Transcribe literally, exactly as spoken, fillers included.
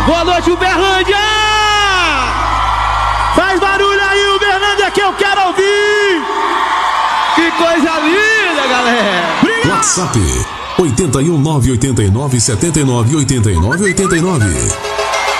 Boa noite, Uberlândia! Faz barulho aí, Uberlândia, que eu quero ouvir! Que coisa linda, galera! Obrigado. WhatsApp oito um nove oito nove sete nove oito nove oito nove.